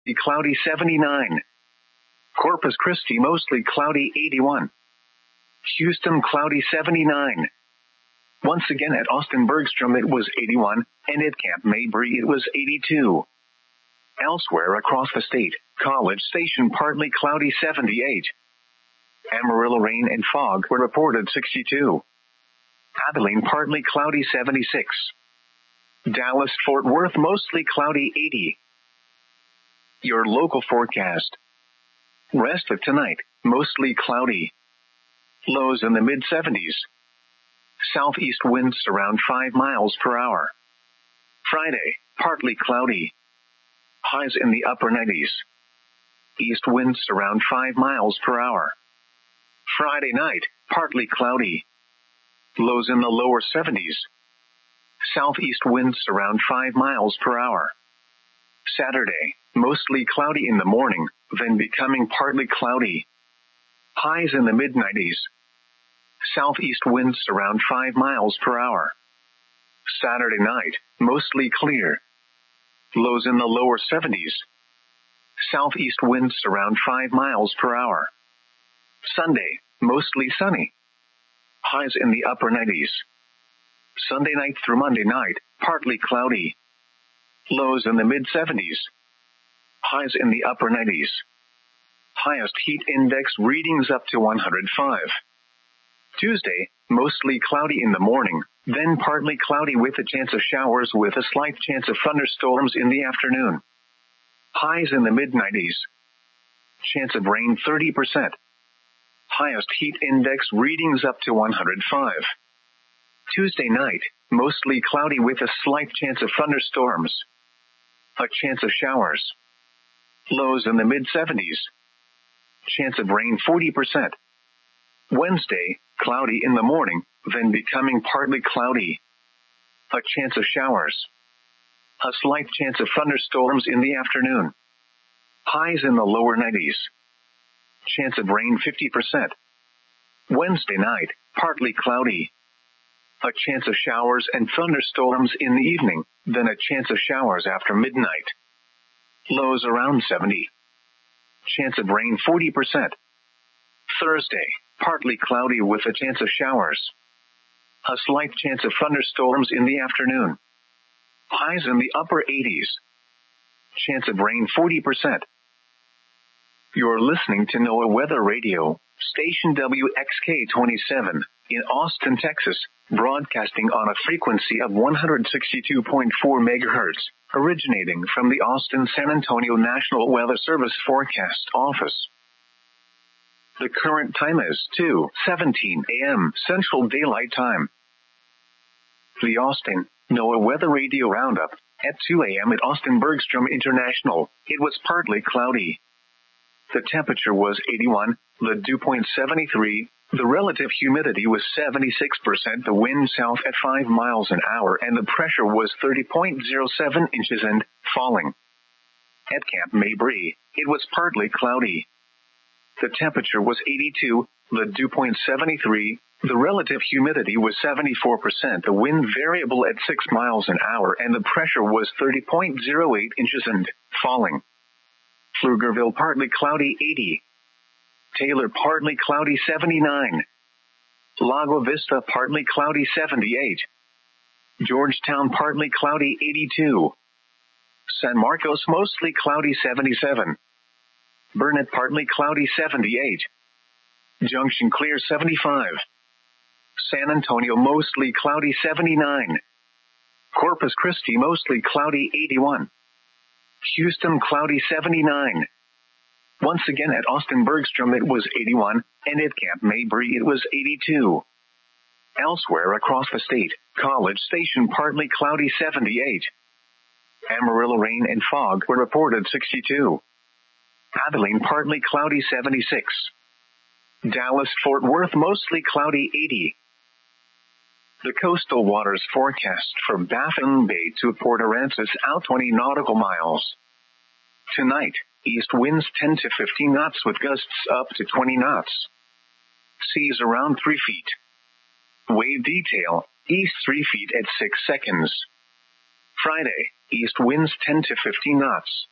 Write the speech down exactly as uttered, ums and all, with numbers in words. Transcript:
cloudy seventy-nine. Corpus Christi mostly cloudy eighty-one. Houston cloudy seventy-nine. Once again at Austin Bergstrom it was eighty-one, and at Camp Mabry it was eighty-two. Elsewhere across the state, College Station partly cloudy seventy-eight. Amarillo rain and fog were reported sixty-two. Abilene partly cloudy seventy-six. Dallas Fort Worth mostly cloudy eighty. Your local forecast. Rest of tonight, mostly cloudy. Lows in the mid seventies. Southeast winds around five miles per hour. Friday, partly cloudy. Highs in the upper nineties. East winds around five miles per hour. Friday night, partly cloudy. Lows in the lower seventies. Southeast winds around five miles per hour. Saturday, mostly cloudy in the morning, then becoming partly cloudy. Highs in the mid nineties. Southeast winds around five miles per hour. Saturday night, mostly clear. Lows in the lower seventies. Southeast winds around five miles per hour. Sunday, mostly sunny. Highs in the upper nineties. Sunday night through Monday night, partly cloudy. Lows in the mid seventies. Highs in the upper nineties. Highest heat index readings up to one hundred five. Tuesday, mostly cloudy in the morning, then partly cloudy with a chance of showers with a slight chance of thunderstorms in the afternoon. Highs in the mid nineties. Chance of rain thirty percent. Highest heat index readings up to one hundred five. Tuesday night, mostly cloudy with a slight chance of thunderstorms. A chance of showers. Lows in the mid seventies. Chance of rain forty percent. Wednesday, cloudy in the morning, then becoming partly cloudy. A chance of showers. A slight chance of thunderstorms in the afternoon. Highs in the lower nineties. Chance of rain fifty percent. Wednesday night, partly cloudy. A chance of showers and thunderstorms in the evening, then a chance of showers after midnight. Lows around seventy. Chance of rain forty percent. Thursday, partly cloudy with a chance of showers. A slight chance of thunderstorms in the afternoon. Highs in the upper eighties. Chance of rain forty percent. You're listening to NOAA Weather Radio, station W X K twenty-seven, in Austin, Texas, broadcasting on a frequency of one hundred sixty-two point four megahertz, originating from the Austin-San Antonio National Weather Service Forecast Office. The current time is two seventeen a.m. Central Daylight Time. The Austin NOAA Weather Radio Roundup. At two a.m. at Austin Bergstrom International, it was partly cloudy. The temperature was eighty-one, the dew point seventy-three, the relative humidity was seventy-six percent, the wind south at five miles an hour, and the pressure was thirty point zero seven inches and falling. At Camp Mabry, it was partly cloudy. The temperature was eighty-two, the dew point seventy-three, the relative humidity was seventy-four percent, the wind variable at six miles an hour, and the pressure was thirty point zero eight inches and falling. Pflugerville partly cloudy eighty. Taylor partly cloudy seventy-nine. Lago Vista partly cloudy seventy-eight. Georgetown partly cloudy eighty-two. San Marcos mostly cloudy seventy-seven. Burnett partly cloudy seventy-eight. Junction clear seventy-five. San Antonio mostly cloudy seventy-nine. Corpus Christi mostly cloudy eighty-one. Houston cloudy seventy-nine. Once again at Austin Bergstrom it was eighty-one, and at Camp Mabry it was eighty-two. Elsewhere across the state, College Station partly cloudy seventy-eight. Amarillo rain and fog were reported sixty-two. Abilene partly cloudy seventy-six. Dallas Fort Worth mostly cloudy eighty. The coastal waters forecast from Baffin Bay to Port Aransas out twenty nautical miles. Tonight, east winds ten to fifteen knots with gusts up to twenty knots. Seas around three feet. Wave detail, east three feet at six seconds. Friday, east winds ten to fifteen knots.